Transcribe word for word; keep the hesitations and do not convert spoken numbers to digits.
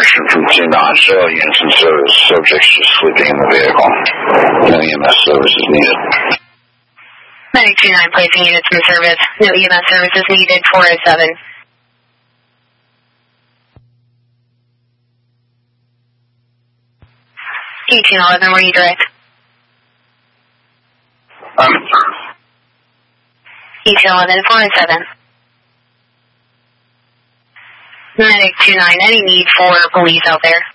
information from T nine. Shell units and service. Subjects just sleeping in the vehicle. No E M S service is needed. Medic two nine placing units in service. No E M S service is needed. four oh seven. eighteen eleven, where you direct? I'm in service. eighteen eleven, four oh seven. Medic two nine, any need for police out there?